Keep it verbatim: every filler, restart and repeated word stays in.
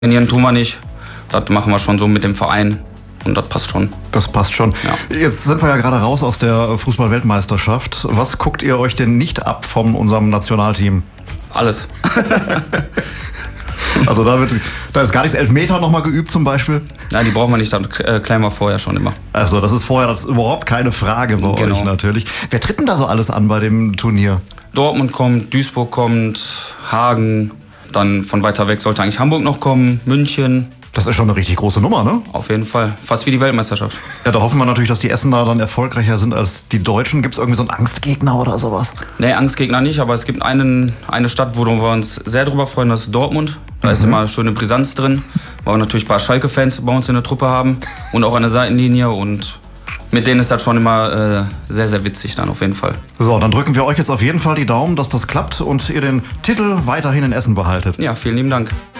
Trainieren tun wir nicht. Das machen wir schon so mit dem Verein. Und das passt schon. Das passt schon. Ja. Jetzt sind wir ja gerade raus aus der Fußball-Weltmeisterschaft. Was guckt ihr euch denn nicht ab von unserem Nationalteam? Alles. Also da, wird, da ist gar nichts Elfmeter nochmal geübt zum Beispiel? Nein, die brauchen wir nicht, das klären wir vorher schon immer. Also das ist vorher das ist überhaupt keine Frage bei Genau. euch natürlich. Wer tritt denn da so alles an bei dem Turnier? Dortmund kommt, Duisburg kommt, Hagen, dann von weiter weg sollte eigentlich Hamburg noch kommen, München. Das ist schon eine richtig große Nummer, ne? Auf jeden Fall. Fast wie die Weltmeisterschaft. Ja, da hoffen wir natürlich, dass die Essener dann erfolgreicher sind als die Deutschen. Gibt es irgendwie so einen Angstgegner oder sowas? Nee, Angstgegner nicht, aber es gibt einen, eine Stadt, wo wir uns sehr drüber freuen, das ist Dortmund. Da mhm. ist immer schöne Brisanz drin, weil wir natürlich ein paar Schalke-Fans bei uns in der Truppe haben und auch an der Seitenlinie, und mit denen ist das schon immer äh, sehr, sehr witzig dann auf jeden Fall. So, dann drücken wir euch jetzt auf jeden Fall die Daumen, dass das klappt und ihr den Titel weiterhin in Essen behaltet. Ja, vielen lieben Dank.